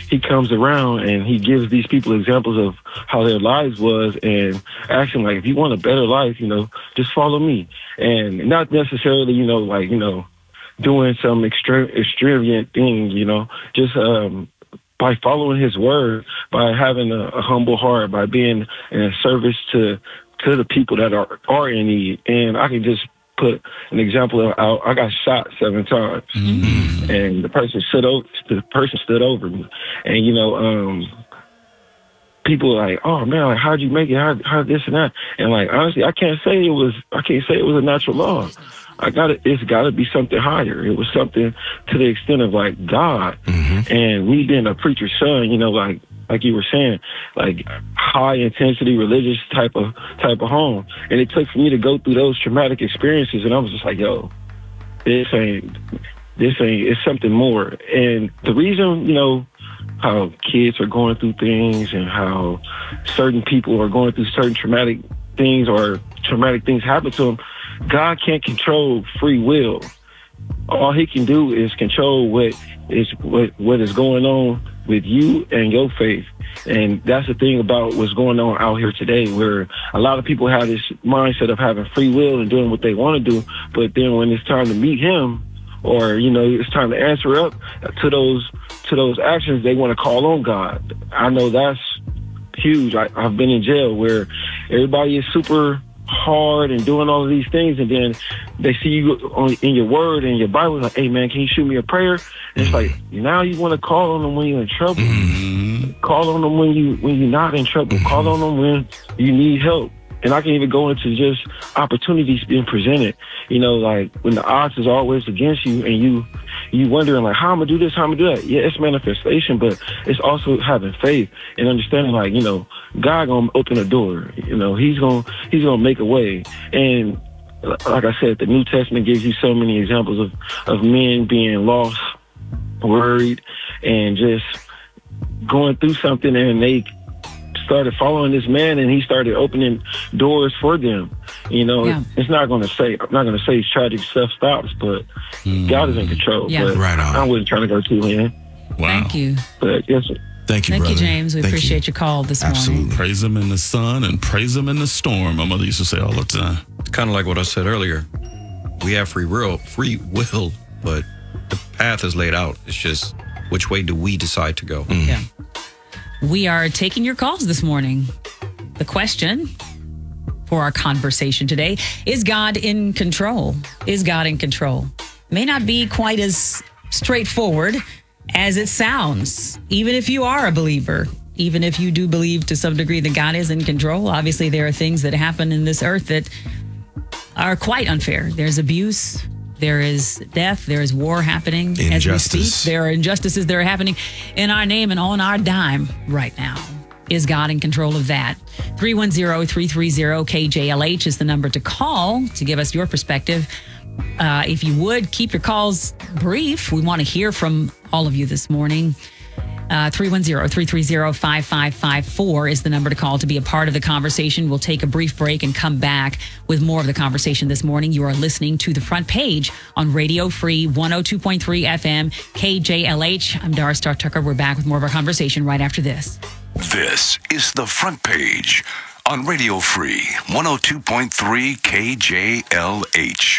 he comes around and he gives these people examples of how their lives was and asks them, like, if you want a better life, just follow me. And not necessarily, doing some extravagant thing, just by following his word, by having a humble heart, by being in service to the people that are in need. And I can just put an example out. I got shot 7 times, and the person stood over me, and people are like, oh man, like, how'd you make it? How this and that? And like, honestly, I can't say it was a natural law. It's gotta be something higher. It was something to the extent of like God, and me being a preacher's son, like you were saying, like high intensity religious type of home. And it took for me to go through those traumatic experiences, and I was just like, yo, this ain't, it's something more. And the reason, how kids are going through things and how certain people are going through certain traumatic things or traumatic things happen to them, God can't control free will. All he can do is control what is going on with you and your faith. And that's the thing about what's going on out here today, where a lot of people have this mindset of having free will and doing what they want to do, but then when it's time to meet him, or it's time to answer up to those actions, they want to call on God. I know that's huge. I've been in jail where everybody is super hard and doing all of these things, and then they see you in your word and your Bible, like, hey man, can you shoot me a prayer? And it's like, now you want to call on them when you're in trouble. Call on them when you're not in trouble. Call on them when you need help. And I can even go into just opportunities being presented, like when the odds is always against you and you wondering like, how I'm gonna do this, how I'm gonna do that. Yeah, it's manifestation, but it's also having faith and understanding like, God gonna open a door. He's gonna make a way. And like I said, the New Testament gives you so many examples of men being lost, worried, and just going through something, and they started following this man, and he started opening doors for them. It's not going to say, I'm not going to say tragic stuff stops, but God is in control. Yeah. But right on. I wasn't trying to go too in. Wow. Thank you. But yes, Thank you, brother. Thank you, James. We appreciate your call this morning. Praise him in the sun and praise him in the storm. My mother used to say all the time. It's kind of like what I said earlier. We have free will, but the path is laid out. It's just which way do we decide to go? Yeah. We are taking your calls this morning. The question for our conversation today, is God in control? Is God in control? May not be quite as straightforward as it sounds, even if you are a believer, even if you do believe to some degree that God is in control. Obviously, there are things that happen in this earth that are quite unfair. There's abuse. There is death. There is war happening as we speak. There are injustices that are happening in our name and on our dime right now. Is God in control of that? 310-330-KJLH is the number to call to give us your perspective. If you would, keep your calls brief. We want to hear from all of you this morning. 310-330-5554 is the number to call to be a part of the conversation. We'll take a brief break and come back with more of the conversation this morning. You are listening to The Front Page on Radio Free 102.3 FM KJLH. I'm Doris Starr Tucker. We're back with more of our conversation right after this. This is The Front Page on Radio Free 102.3 KJLH.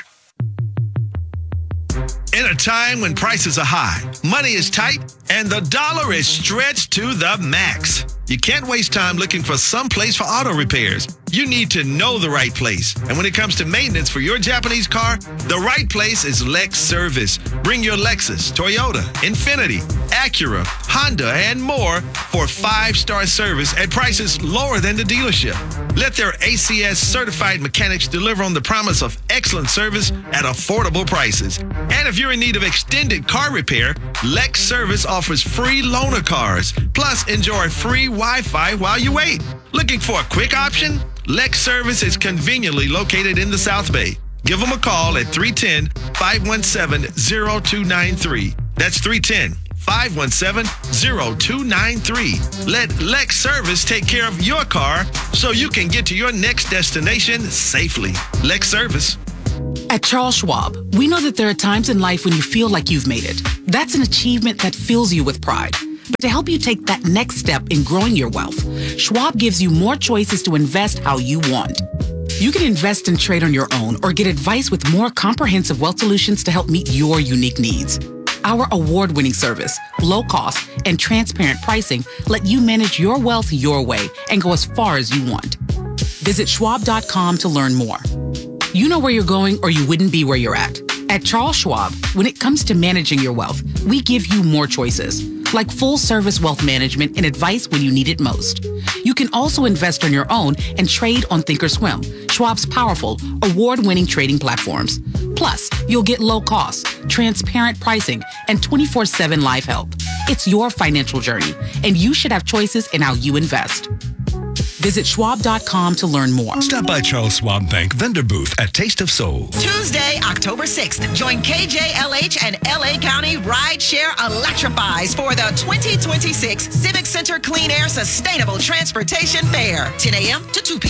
In a time when prices are high, money is tight, and the dollar is stretched to the max, you can't waste time looking for some place for auto repairs. You need to know the right place. And when it comes to maintenance for your Japanese car, the right place is Lex Service. Bring your Lexus, Toyota, Infiniti, Acura, Honda, and more for 5-star service at prices lower than the dealership. Let their ACS certified mechanics deliver on the promise of excellent service at affordable prices. And if you're in need of extended car repair, Lex Service offers free loaner cars. Plus, enjoy free Wi-Fi while you wait. Looking for a quick option? Lex Service is conveniently located in the South Bay. Give them a call at 310-517-0293. That's 310-517-0293. Let Lex Service take care of your car so you can get to your next destination safely. Lex Service. At Charles Schwab, we know that there are times in life when you feel like you've made it. That's an achievement that fills you with pride. But to help you take that next step in growing your wealth, Schwab gives you more choices to invest how you want. You can invest and trade on your own or get advice with more comprehensive wealth solutions to help meet your unique needs. Our award-winning service, low cost, and transparent pricing let you manage your wealth your way and go as far as you want. Visit schwab.com to learn more. You know where you're going or you wouldn't be where you're at. At Charles Schwab, when it comes to managing your wealth, we give you more choices, like full-service wealth management and advice when you need it most. You can also invest on your own and trade on Thinkorswim, Schwab's powerful, award-winning trading platforms. Plus, you'll get low cost, transparent pricing, and 24/7 live help. It's your financial journey, and you should have choices in how you invest. Visit schwab.com to learn more. Stop by Charles Schwab Bank vendor booth at Taste of Soul. Tuesday, October 6th, join KJLH and LA County Rideshare Electrifies for the 2026 Civic Center Clean Air Sustainable Transportation Fair, 10 a.m. to 2 p.m.